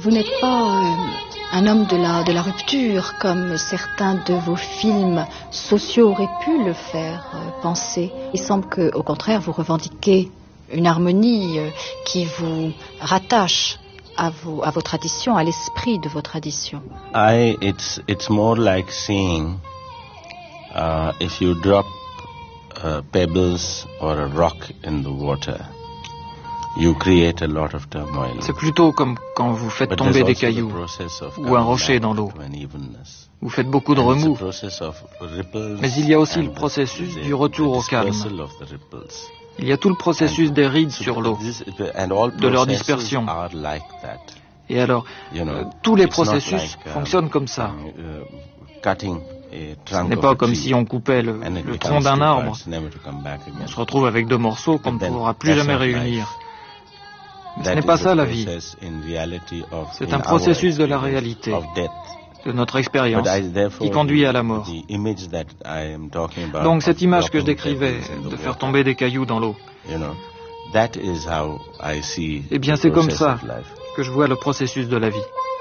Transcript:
Vous n'êtes pas un homme de la rupture, comme certains de vos films sociaux auraient pu le faire penser. Il semble qu'au contraire, vous revendiquez une harmonie qui vous rattache à vos traditions, à l'esprit de vos traditions. It's more like seeing if you drop pebbles or a rock in the water, you create a lot of turmoil. C'est plutôt comme quand vous faites tomber des cailloux ou un rocher dans l'eau. Vous faites beaucoup de remous. Mais il y a aussi le processus du retour au calme. Il y a tout le processus des rides sur l'eau, de leur dispersion. Et alors, tous les processus fonctionnent comme ça. Ce n'est pas comme si on coupait le tronc d'un arbre. On se retrouve avec deux morceaux qu'on ne pourra plus jamais réunir. Mais ce n'est pas ça la vie. C'est un processus de la réalité, de notre expérience, qui conduit à la mort. Donc cette image que je décrivais, de faire tomber des cailloux dans l'eau, eh bien c'est comme ça que je vois le processus de la vie.